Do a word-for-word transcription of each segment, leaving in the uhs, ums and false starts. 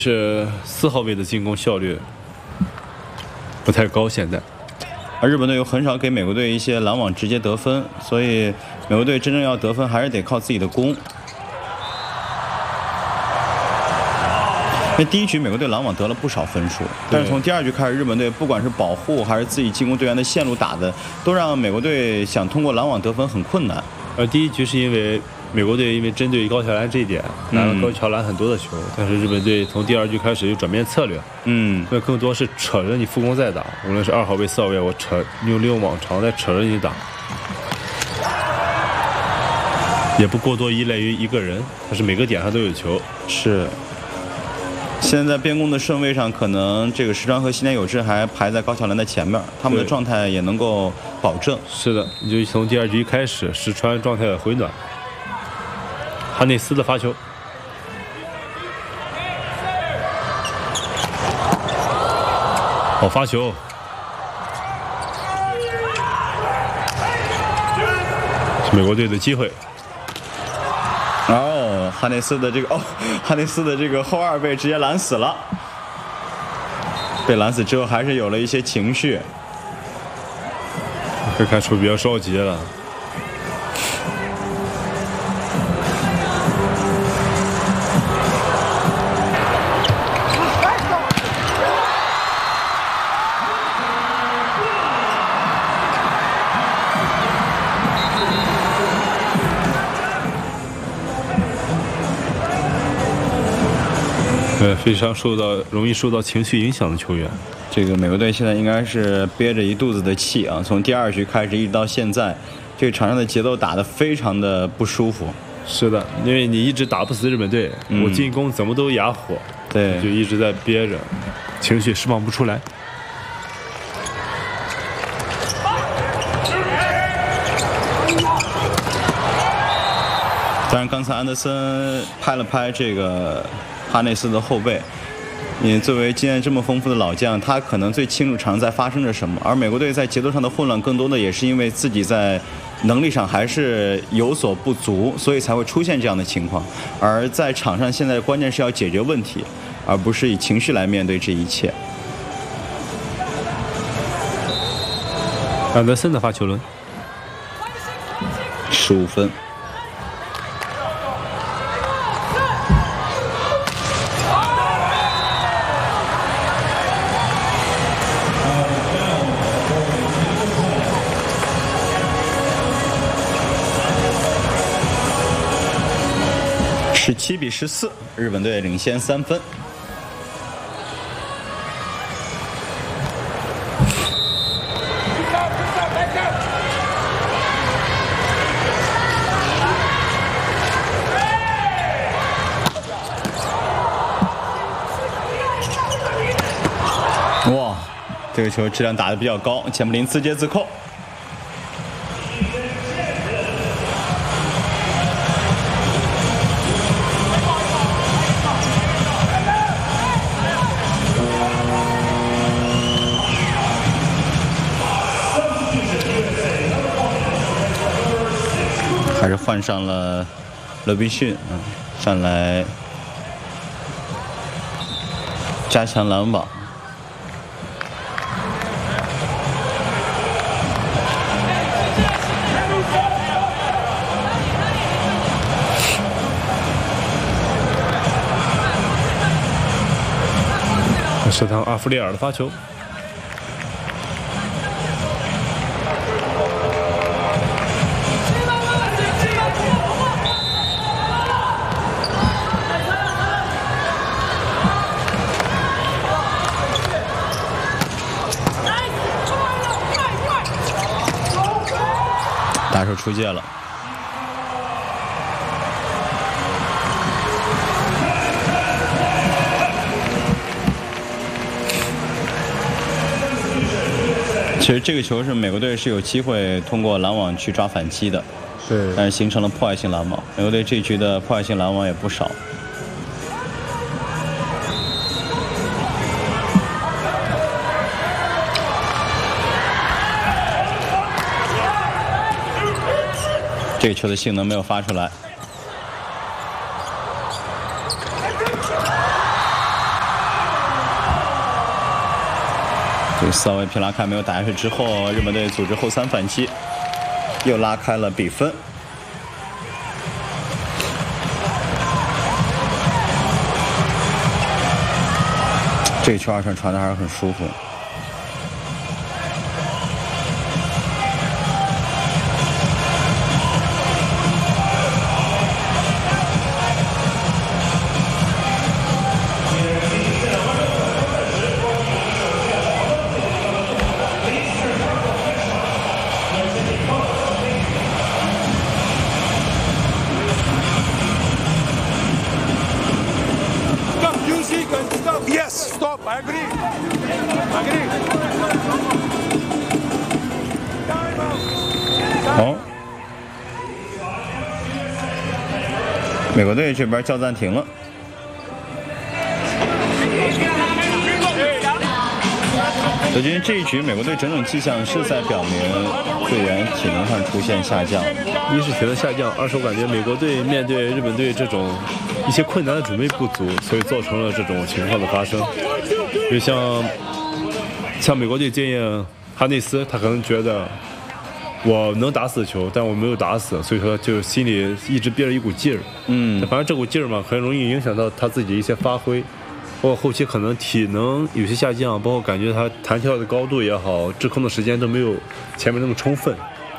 是四号位的进攻效率不太高，现在。 而日本队又很少给美国队一些拦网直接得分，所以美国队真正要得分还是得靠自己的攻。那第一局美国队拦网得了不少分数，但是从第二局开始，日本队不管是保护还是自己进攻队员的线路打的，都让美国队想通过拦网得分很困难。 呃，第一局是因为美国队因为针对高桥兰这一点拿了高桥兰很多的球，嗯、但是日本队从第二局开始又转变策略， 嗯， 那更多是扯着你副攻再打，无论是二号位、四号位，我扯用利用网长再扯着你打，也不过多依赖于一个人，但是每个点上都有球。 是。现在边攻的顺位上，可能这个石川和西田有志还排在高桥兰的前面，他们的状态也能够保证。 是的，你就从第二局一开始，石川状态的回暖。哈内斯的发球，好发球，是美国队的机会。 哦，哈内斯的这个哦，哈内斯的这个后二被直接拦死了，被拦死之后还是有了一些情绪， 可以看出比较着急了。对，非常受到容易受到情绪影响的球员。 这个美国队现在应该是憋着一肚子的气啊！从第二局开始一直到现在，这个场上的节奏打得非常的不舒服。 是的，因为你一直打不死日本队，嗯、我进攻怎么都哑火， 对， 就一直在憋着，情绪释放不出来。 当然，刚才安德森拍了拍这个哈内斯的后背。你作为经验这么丰富的老将，他可能最清楚场上在发生着什么。而美国队在节奏上的混乱，更多的也是因为自己在能力上还是有所不足，所以才会出现这样的情况。而在场上，现在关键是要解决问题，而不是以情绪来面对这一切。 安德森的发球轮， 十五分。十七比十四，日本队领先三分。哇，这个球质量打得比较高，钱布林自接自扣。还是换上了勒比逊，嗯，上来加强拦网。 是他阿弗利尔的发球。 打手出界了。其实这个球是美国队是有机会通过拦网去抓反击的， 对， 但是形成了破坏性拦网。美国队这一局的破坏性拦网也不少。这个球的性能没有发出来。 这斯奥维皮拉开没有打下去之后，日本队组织后三反击，又拉开了比分。这一圈二传传的还是很舒服。 Yes, stop. I agree. Agree. 好，美国队这边叫暂停了。德军这一局，美国队种种迹象是在表明队员体能上出现下降。 一是体能下降，二是我感觉美国队面对日本队这种一些困难的准备不足，所以造成了这种情况的发生。就像像美国队建议哈内斯，他可能觉得我能打死球，但我没有打死，所以说就心里一直憋着一股劲儿。 嗯， 反正这股劲儿嘛，很容易影响到他自己一些发挥。包括后期可能体能有些下降，包括感觉他弹跳的高度也好，制空的时间都没有前面那么充分。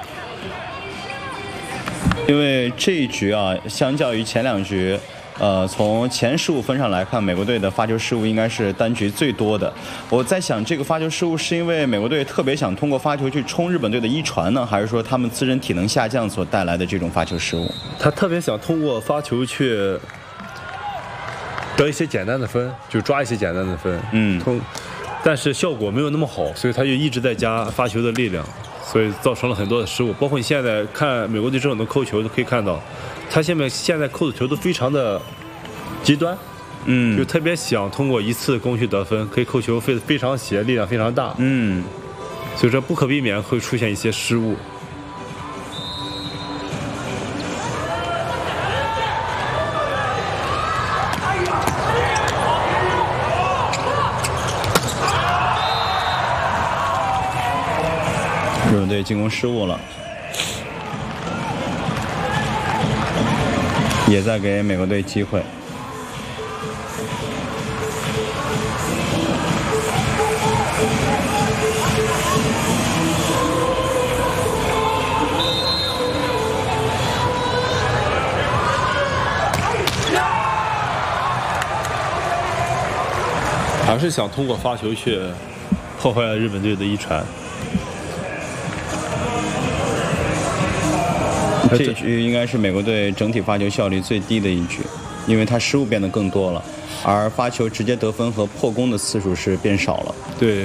因为这一局啊，相较于前两局，呃，从前十五分上来看，美国队的发球失误应该是单局最多的。我在想，这个发球失误是因为美国队特别想通过发球去冲日本队的一传呢，还是说他们自身体能下降所带来的这种发球失误？ 他特别想通过发球去得一些简单的分，就抓一些简单的分， 嗯， 通，但是效果没有那么好，所以他就一直在加发球的力量，所以造成了很多的失误。包括你现在看美国队这种的扣球，都可以看到，他现在现在扣的球都非常的极端， 嗯， 就特别想通过一次攻去得分，可以扣球非非常斜，力量非常大， 嗯， 所以说不可避免会出现一些失误。 日本队进攻失误了，也在给美国队机会。 还是想通过发球去破坏日本队的一传。 这一局应该是美国队整体发球效率最低的一局，因为他失误变得更多了，而发球直接得分和破功的次数是变少了。 对。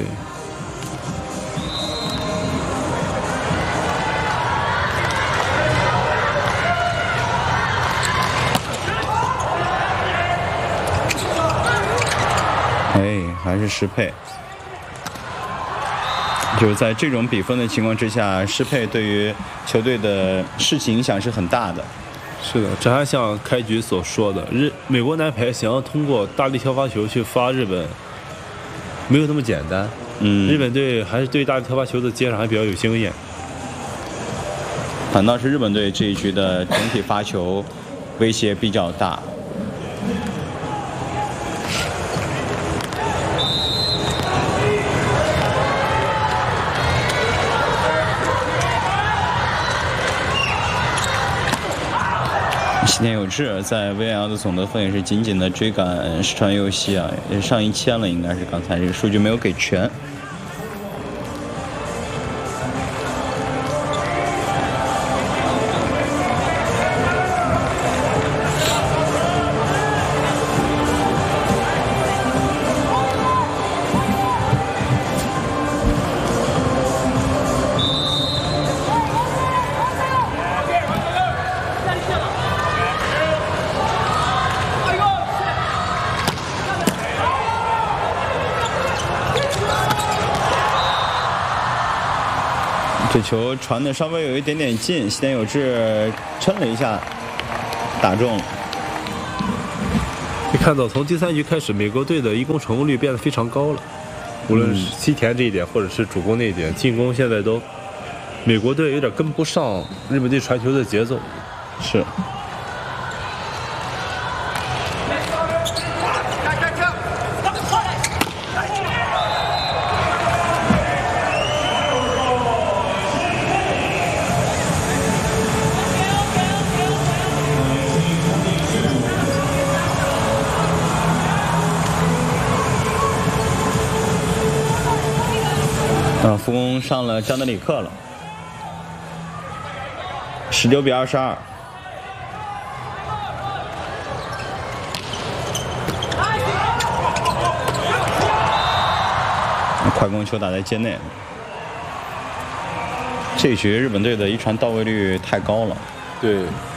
哎，还是失配。就是在这种比分的情况之下，失配对于球队的士气影响是很大的。 是的，这还像开局所说的，日美国男排想要通过大力跳发球去发日本，没有那么简单。 嗯， 日本队还是对大力跳发球的接上还比较有经验。 反倒是日本队这一局的整体发球威胁比较大。西田有志在 V L 的总得分也是紧紧的追赶石川佑希啊，也是上一千了，应该是刚才这个数据没有给全。这球传的稍微有一点点近，西田有志抻了一下，打中了。 可以看到，从第三局开始，美国队的一攻成功率变得非常高了。 无论是西田这一点，或者是主攻那一点，进攻现在都美国队有点跟不上日本队传球的节奏。 是。啊，副攻上了张德里克了，十九比二十二。快攻球打在界内，这一局日本队的一传到位率太高了。 对，